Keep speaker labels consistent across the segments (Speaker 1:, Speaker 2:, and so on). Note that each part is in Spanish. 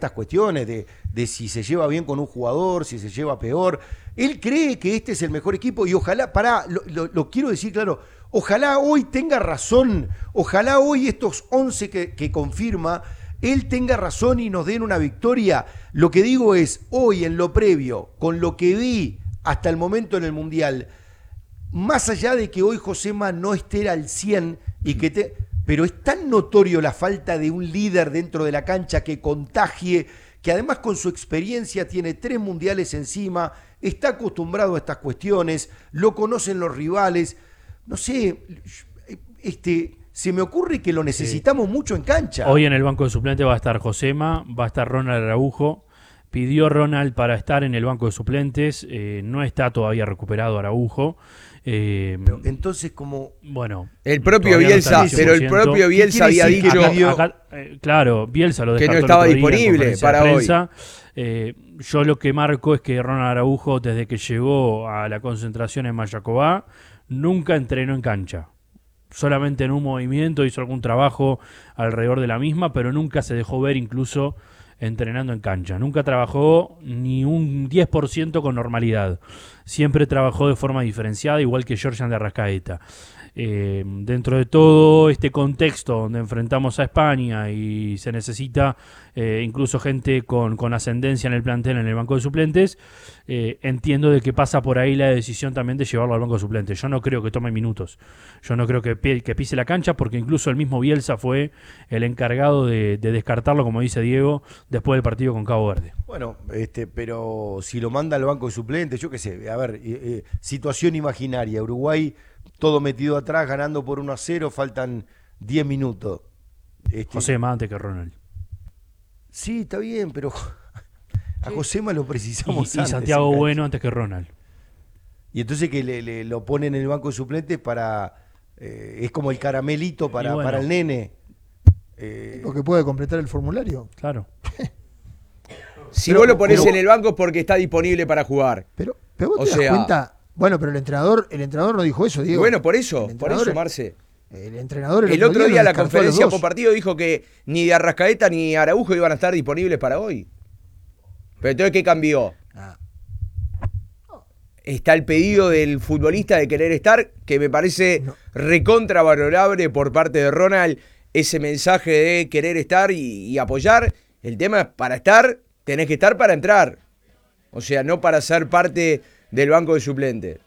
Speaker 1: estas cuestiones de si se lleva bien con un jugador, si se lleva peor. Él cree que este es el mejor equipo y ojalá, lo quiero decir claro, ojalá hoy tenga razón, ojalá hoy estos 11 que confirma, él tenga razón y nos den una victoria. Lo que digo es, hoy en lo previo, con lo que vi hasta el momento en el Mundial, más allá de que hoy Josema no esté al 100 y pero es tan notorio la falta de un líder dentro de la cancha que contagie, que además con su experiencia tiene 3 mundiales encima, está acostumbrado a estas cuestiones, lo conocen los rivales. No sé, se me ocurre que lo necesitamos mucho en cancha.
Speaker 2: Hoy en el banco de suplentes va a estar Josema, va a estar Ronald Araujo. Pidió Ronald para estar en el banco de suplentes, no está todavía recuperado Araujo.
Speaker 1: Pero entonces, como
Speaker 3: bueno, el propio Bielsa,
Speaker 2: no
Speaker 3: pero el propio Bielsa había dicho
Speaker 2: claro, Bielsa lo
Speaker 3: que no estaba disponible para hoy.
Speaker 2: Yo lo que marco es que Ronald Araujo, desde que llegó a la concentración en Mayacobá, nunca entrenó en cancha. Solamente en un movimiento hizo algún trabajo alrededor de la misma, pero nunca se dejó ver incluso entrenando en cancha. Nunca trabajó ni un 10% con normalidad. Siempre trabajó de forma diferenciada, igual que Georgian de Arrascaeta. Dentro de todo este contexto donde enfrentamos a España y se necesita incluso gente con ascendencia en el plantel, en el banco de suplentes, entiendo de que pasa por ahí la decisión también de llevarlo al banco de suplentes. Yo no creo que tome minutos, yo no creo que pise la cancha, porque incluso el mismo Bielsa fue el encargado de descartarlo, como dice Diego, después del partido con Cabo Verde.
Speaker 1: Bueno, pero si lo manda al banco de suplentes, yo qué sé, a ver, situación imaginaria, Uruguay todo metido atrás, ganando por 1-0, faltan 10 minutos.
Speaker 2: José más antes que Ronald.
Speaker 1: Sí, está bien, pero a Josema lo precisamos
Speaker 2: y Santiago Bueno antes que Ronald.
Speaker 1: Y entonces que lo ponen en el banco de suplentes para... es como el caramelito para el nene.
Speaker 4: Porque puede completar el formulario.
Speaker 2: Claro.
Speaker 3: Si vos lo ponés en el banco es porque está disponible para jugar.
Speaker 4: Pero vos te das cuenta... Bueno, pero el entrenador no dijo eso, Diego.
Speaker 3: Bueno, por eso, Marce.
Speaker 4: El entrenador
Speaker 3: el otro día en la conferencia por partido dijo que ni de Arrascaeta ni Araujo iban a estar disponibles para hoy. Pero entonces, ¿qué cambió? Está el pedido del futbolista de querer estar, que me parece recontravalorable por parte de Ronald, ese mensaje de querer estar y apoyar. El tema es, para estar, tenés que estar para entrar. O sea, no para ser parte del banco de suplentes.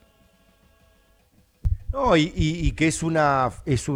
Speaker 1: No, y que es una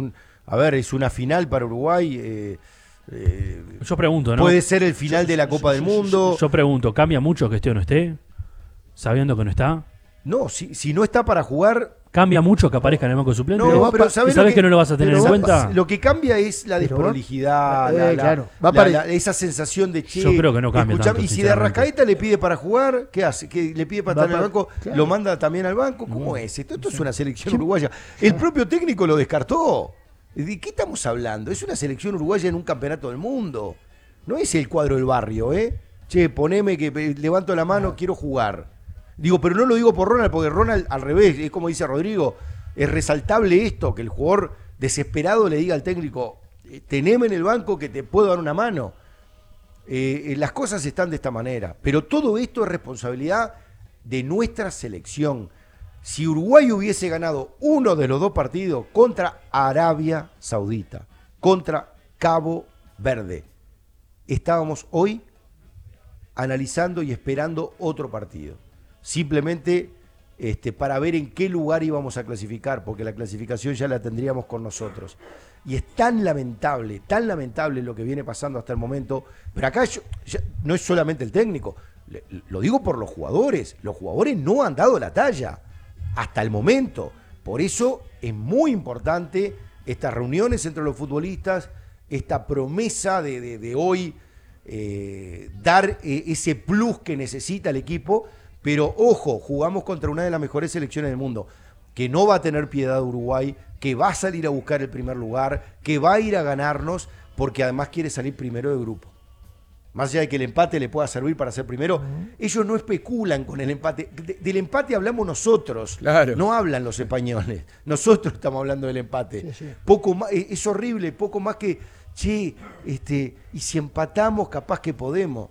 Speaker 1: final para Uruguay.
Speaker 2: Yo pregunto, ¿no?
Speaker 1: Puede ser el final de la Copa del Mundo.
Speaker 2: Yo pregunto, ¿cambia mucho que esté o no esté? Sabiendo que no está.
Speaker 1: No, si no está para jugar...
Speaker 2: ¿Cambia mucho que aparezca en el banco de suplentes?
Speaker 1: No, pero
Speaker 2: ¿sabes que no lo vas a tener en cuenta?
Speaker 1: Lo que cambia es la desprolijidad, esa sensación de che.
Speaker 2: Yo creo que no cambia tanto,
Speaker 1: y si de Arrascaeta le pide para jugar, ¿qué hace? ¿Que le pide para estar en el banco? Claro. ¿Lo manda también al banco? ¿Cómo es? Esto es una selección uruguaya. El propio técnico lo descartó. ¿De qué estamos hablando? Es una selección uruguaya en un campeonato del mundo. No es el cuadro del barrio, ¿eh? Che, poneme que levanto la mano, quiero jugar. Digo, pero no lo digo por Ronald, porque Ronald, al revés, es como dice Rodrigo, es resaltable esto, que el jugador desesperado le diga al técnico, teneme en el banco que te puedo dar una mano. Las cosas están de esta manera, pero todo esto es responsabilidad de nuestra selección. Si Uruguay hubiese ganado uno de los 2 partidos contra Arabia Saudita, contra Cabo Verde, estábamos hoy analizando y esperando otro partido. Simplemente para ver en qué lugar íbamos a clasificar, porque la clasificación ya la tendríamos con nosotros. Y es tan lamentable lo que viene pasando hasta el momento, pero acá no es solamente el técnico, lo digo por los jugadores no han dado la talla hasta el momento. Por eso es muy importante estas reuniones entre los futbolistas, esta promesa de hoy, dar ese plus que necesita el equipo. Pero ojo, jugamos contra una de las mejores selecciones del mundo, que no va a tener piedad de Uruguay, que va a salir a buscar el primer lugar, que va a ir a ganarnos, porque además quiere salir primero de grupo. Más allá de que el empate le pueda servir para ser primero, ellos no especulan con el empate. Del empate hablamos nosotros,
Speaker 3: claro.
Speaker 1: No hablan los españoles. Nosotros estamos hablando del empate. Sí. Poco más, es horrible, poco más que, che, y si empatamos capaz que podemos.